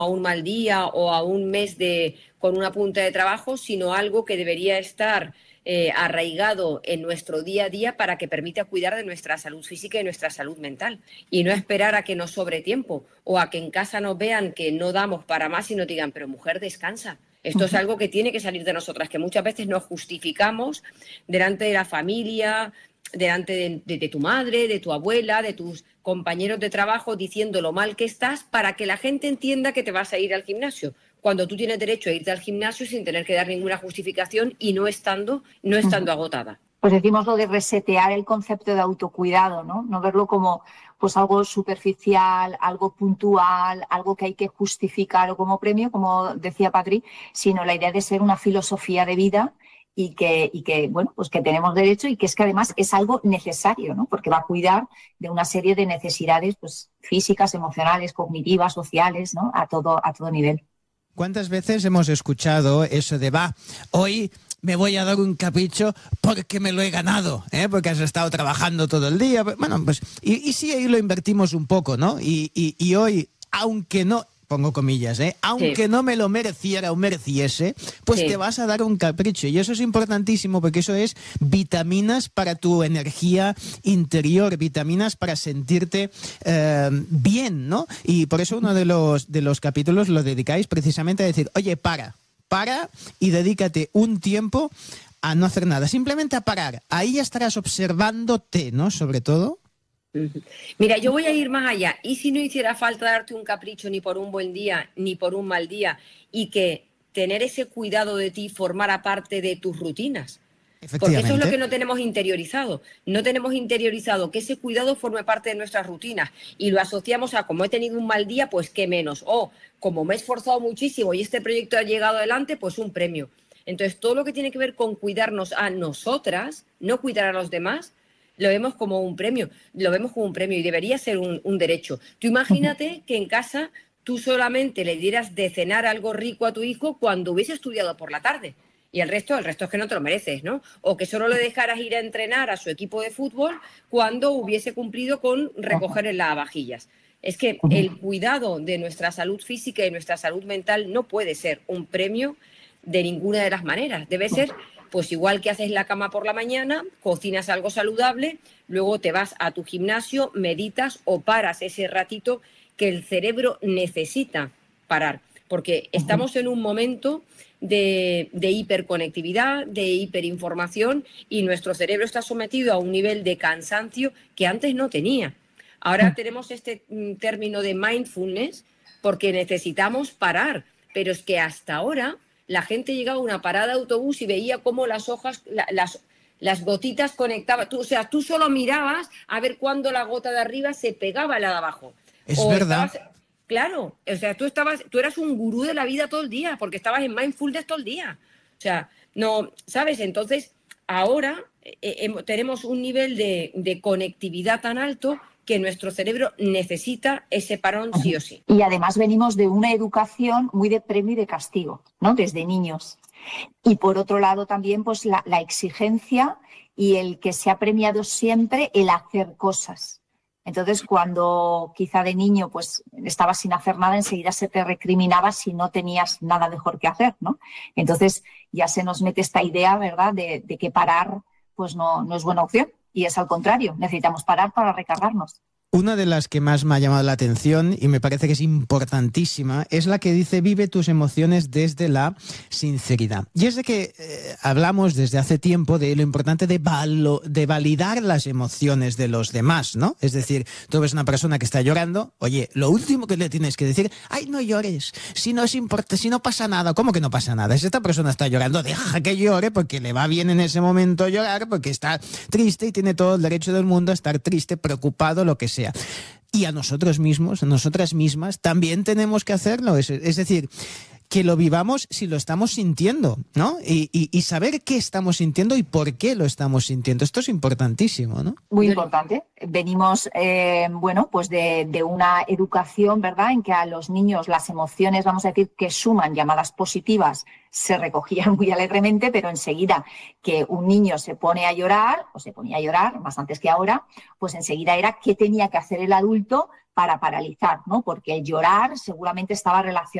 a un mal día o a un mes con una punta de trabajo, sino algo que debería estar arraigado en nuestro día a día para que permita cuidar de nuestra salud física y nuestra salud mental. Y no esperar a que nos sobre tiempo o a que en casa nos vean que no damos para más y nos digan, pero mujer, descansa. Esto es algo que tiene que salir de nosotras, que muchas veces nos justificamos delante de la familia, delante de tu madre, de tu abuela, de tus compañeros de trabajo, diciendo lo mal que estás para que la gente entienda que te vas a ir al gimnasio, cuando tú tienes derecho a irte al gimnasio sin tener que dar ninguna justificación y no estando agotada. Pues decimos lo de resetear el concepto de autocuidado, ¿no? No verlo como pues algo superficial, algo puntual, algo que hay que justificar o como premio, como decía Patri, sino la idea de ser una filosofía de vida y que bueno, pues que tenemos derecho y que es que además es algo necesario, ¿no? Porque va a cuidar de una serie de necesidades pues físicas, emocionales, cognitivas, sociales, ¿no? A todo nivel. ¿Cuántas veces hemos escuchado eso de hoy me voy a dar un capricho porque me lo he ganado, porque has estado trabajando todo el día? Bueno, pues y si ahí lo invertimos un poco, ¿no? Y hoy, aunque no, pongo comillas, aunque no me lo mereciera o mereciese, pues te vas a dar un capricho. Y eso es importantísimo porque eso es vitaminas para tu energía interior, vitaminas para sentirte bien, ¿no? Y por eso uno de los capítulos lo dedicáis precisamente a decir, oye, para y dedícate un tiempo a no hacer nada, simplemente a parar. Ahí ya estarás observándote, ¿no? Sobre todo. Mira, yo voy a ir más allá. ¿Y si no hiciera falta darte un capricho ni por un buen día ni por un mal día y que tener ese cuidado de ti formara parte de tus rutinas? Porque eso es lo que no tenemos interiorizado. No tenemos interiorizado que ese cuidado forme parte de nuestras rutinas y lo asociamos a como he tenido un mal día, pues qué menos. O como me he esforzado muchísimo y este proyecto ha llegado adelante, pues un premio. Entonces, todo lo que tiene que ver con cuidarnos a nosotras, no cuidar a los demás, lo vemos como un premio y debería ser un derecho. Tú imagínate que en casa tú solamente le dieras de cenar algo rico a tu hijo cuando hubiese estudiado por la tarde y el resto es que no te lo mereces, ¿no? O que solo le dejaras ir a entrenar a su equipo de fútbol cuando hubiese cumplido con recoger el lavavajillas. Es que el cuidado de nuestra salud física y nuestra salud mental no puede ser un premio de ninguna de las maneras. Debe ser pues igual que haces la cama por la mañana, cocinas algo saludable, luego te vas a tu gimnasio, meditas o paras ese ratito que el cerebro necesita parar. Porque estamos en un momento de hiperconectividad, de hiperinformación y nuestro cerebro está sometido a un nivel de cansancio que antes no tenía. Ahora tenemos este término de mindfulness porque necesitamos parar, pero es que hasta ahora la gente llegaba a una parada de autobús y veía cómo las hojas, las gotitas conectaban. Tú solo mirabas a ver cuándo la gota de arriba se pegaba a la de abajo. Es verdad. Claro, tú eras un gurú de la vida todo el día, porque estabas en mindfulness todo el día. O sea, no, ¿sabes? Entonces, ahora tenemos un nivel de conectividad tan alto que nuestro cerebro necesita ese parón sí o sí. Y además venimos de una educación muy de premio y de castigo, ¿no? Desde niños. Y por otro lado también pues la exigencia y el que se ha premiado siempre el hacer cosas. Entonces, cuando quizá de niño pues estabas sin hacer nada, enseguida se te recriminaba si no tenías nada mejor que hacer, ¿no? Entonces ya se nos mete esta idea, ¿verdad?, de que parar pues no es buena opción. Y es al contrario, necesitamos parar para recargarnos. Una de las que más me ha llamado la atención y me parece que es importantísima es la que dice vive tus emociones desde la sinceridad. Y es de que hablamos desde hace tiempo de lo importante de validar las emociones de los demás, ¿no? Es decir, tú ves una persona que está llorando, oye, lo último que le tienes que decir, ay, no llores, si no importa, si no pasa nada. ¿Cómo que no pasa nada? Si esta persona está llorando, deja que llore porque le va bien en ese momento llorar, porque está triste y tiene todo el derecho del mundo a estar triste, preocupado, lo que sea. Y a nosotros mismos, a nosotras mismas, también tenemos que hacerlo. Es decir, que lo vivamos si lo estamos sintiendo, ¿no? Y saber qué estamos sintiendo y por qué lo estamos sintiendo. Esto es importantísimo, ¿no? Muy importante. Venimos, pues de una educación, ¿verdad?, en que a los niños las emociones, vamos a decir, que suman, llamadas positivas, se recogían muy alegremente, pero enseguida que un niño se pone a llorar, o se ponía a llorar, más antes que ahora, pues enseguida era qué tenía que hacer el adulto para paralizar, ¿no? Porque el llorar seguramente estaba relacionado